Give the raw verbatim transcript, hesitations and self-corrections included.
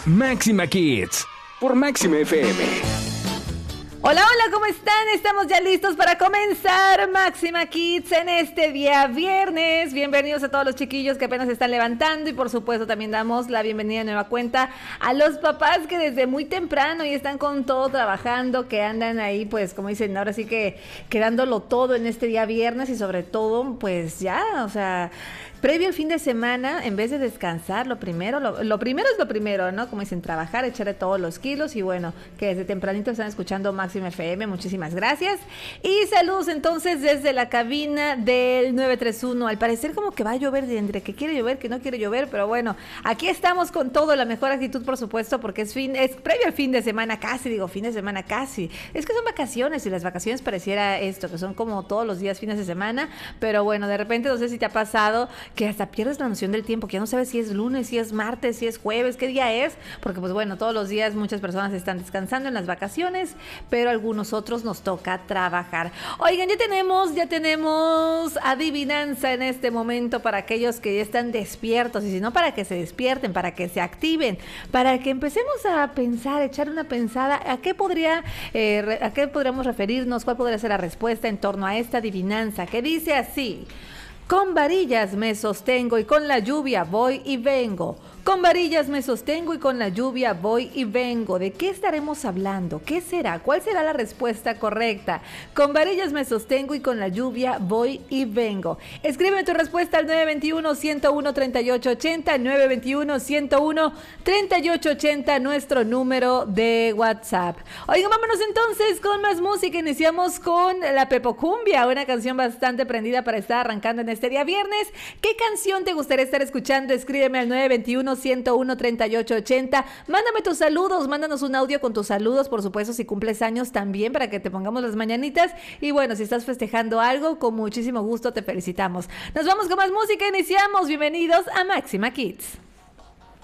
Máxima Kids por Máxima F M. Hola, hola, ¿cómo están? Estamos ya listos para comenzar Máxima Kids en este día viernes. Bienvenidos a todos los chiquillos que apenas se están levantando y por supuesto también damos la bienvenida de nueva cuenta a los papás que desde muy temprano y están con todo trabajando, que andan ahí pues como dicen, ahora sí que quedándolo todo en este día viernes y sobre todo pues ya, o sea... previo al fin de semana, en vez de descansar, lo primero, lo, lo primero es lo primero, ¿no? Como dicen, trabajar, echarle todos los kilos y bueno, que desde tempranito están escuchando Máxima F M, muchísimas gracias. Y saludos entonces desde la cabina del nueve tres uno. Al parecer como que va a llover, de entre que quiere llover, que no quiere llover, pero bueno, aquí estamos con todo, la mejor actitud por supuesto, porque es fin, es previo al fin de semana casi, digo, fin de semana casi. Es que son vacaciones y las vacaciones pareciera esto, que son como todos los días fines de semana, pero bueno, de repente no sé si te ha pasado que hasta pierdes la noción del tiempo, que ya no sabes si es lunes, si es martes, si es jueves, qué día es, porque pues bueno, todos los días muchas personas están descansando en las vacaciones, pero a algunos otros nos toca trabajar. Oigan, ya tenemos, ya tenemos adivinanza en este momento para aquellos que ya están despiertos, y si no, para que se despierten, para que se activen, para que empecemos a pensar, echar una pensada, a qué podría, eh, a qué podríamos referirnos, cuál podría ser la respuesta en torno a esta adivinanza, que dice así: con varillas me sostengo y con la lluvia voy y vengo. Con varillas me sostengo y con la lluvia voy y vengo. ¿De qué estaremos hablando? ¿Qué será? ¿Cuál será la respuesta correcta? Con varillas me sostengo y con la lluvia voy y vengo. Escríbeme tu respuesta al nueve dos uno, uno uno, tres ocho ocho cero, nueve dos uno, uno uno, tres ocho ocho cero, nuestro número de WhatsApp. Oigan, vámonos entonces con más música. Iniciamos con la Pepocumbia, una canción bastante prendida para estar arrancando en este día viernes. ¿Qué canción te gustaría estar escuchando? Escríbeme al nueve dos uno, uno uno, tres ocho ocho cero. Mándame tus saludos, mándanos un audio con tus saludos, por supuesto, si cumples años también, para que te pongamos las mañanitas. Y bueno, si estás festejando algo, con muchísimo gusto te felicitamos. Nos vamos con más música, iniciamos. Bienvenidos a Máxima Kids.